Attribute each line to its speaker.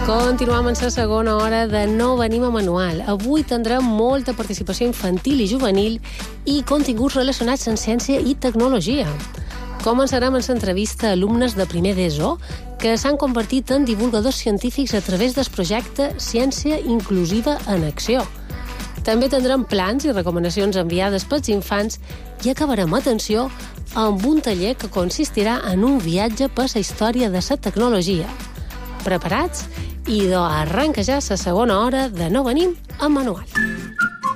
Speaker 1: Continuem en la segona hora de No venim a manual. Avui tindrem molta participació infantil i juvenil i continguts relacionats amb ciència i tecnologia. Començarem amb l'entrevista a alumnes de primer d'ESO que s'han convertit en divulgadors científics a través del projecte Ciència Inclusiva en Acció. També tindrem plans i recomanacions enviades pels infants i acabarem, atenció, amb un taller que consistirà en un viatge per la història de la tecnologia. Preparats? I arrenca ja la segona hora de No venim a manual.